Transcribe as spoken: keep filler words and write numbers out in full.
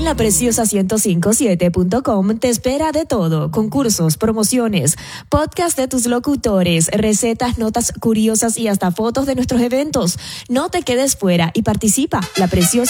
la preciosa ciento cinco siete punto com te espera de todo: concursos, promociones, podcast de tus locutores, recetas, notas curiosas y hasta fotos de nuestros eventos. No te quedes fuera y participa. La Preciosa